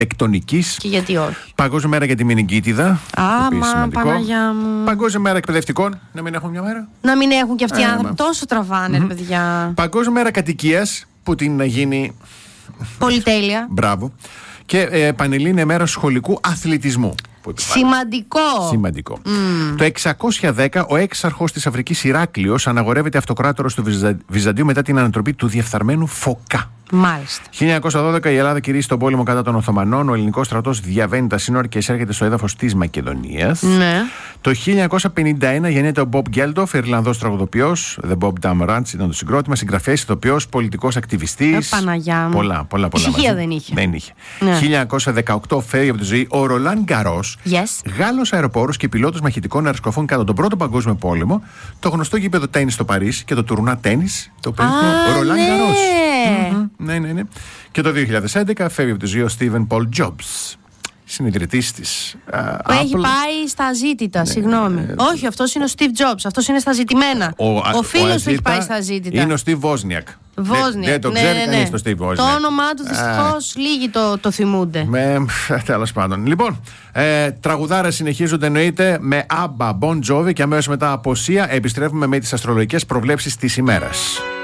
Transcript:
τεκτονικής. Και γιατί όχι. Παγκόσμια μέρα για τη μηνυγκίτιδα. Άμα, Παναγιά μου. Παγκόσμια μέρα εκπαιδευτικών. Να μην έχουν μια μέρα. Να μην έχουν και αυτοί οι άνθρωποι. Τόσο τραβάνε, ρε παιδιά. Παγκόσμια μέρα κατοικίας, που την να γίνει. Πολυτέλεια. Μπράβο. Και Πανελλήνια μέρα σχολικού αθλητισμού. Σημαντικό. Το 610 ο έξαρχος της Αφρικής Ηράκλειος αναγορεύεται αυτοκράτορος του Βυζαντίου μετά την ανατροπή του διεφθαρμένου Φωκά. Μάλιστα. 1912 η Ελλάδα κηρύσσει τον πόλεμο κατά των Οθωμανών. Ο ελληνικός στρατός διαβαίνει τα σύνορα και εισέρχεται στο έδαφος της Μακεδονίας. Ναι. Το 1951 γεννιέται ο Μπομπ Γκέλντοφ, Ιρλανδός τραγουδοποιός. The Bob Dam Ranch ήταν το συγκρότημα. Συγγραφέας, ηθοποιός, πολιτικός ακτιβιστής. Παναγιά μου. Πολλά. Ησυχία δεν είχε. Ναι. 1918 φεύγει από τη ζωή ο Ρολάν Γκαρός. Yes. Γάλλος αεροπόρος και πιλότος μαχητικών αεροσκαφών κατά τον Πρώτο Παγκόσμιο Πόλεμο. Το γνωστό γήπεδο τένις στο Παρίσι και το τουρνά τένις. Το οποίο είναι ο Ρολάν Γκαρός. Ναι. Και το 2011 φεύγει από τη ζωή ο Στίβεν Πολ Τζόμπς, συνειδητής της που έχει πάει στα ζήτητα, συγγνώμη. Όχι, αυτός είναι ο Steve Jobs, αυτός είναι στα ζητημένα. Ο φίλος του έχει πάει στα ζήτητα. Είναι ο Steve Wozniak. Δεν το ξέρει κανείς το Steve Wozniak. Το όνομά του δυστυχώς λίγοι το θυμούνται. Τέλος πάντων. Λοιπόν, τραγουδάρες συνεχίζονται εννοείται με ABBA, Bon Jovi και αμέσως μετά από Sia επιστρέφουμε με τις αστρολογικές προβλέψεις της ημέρας.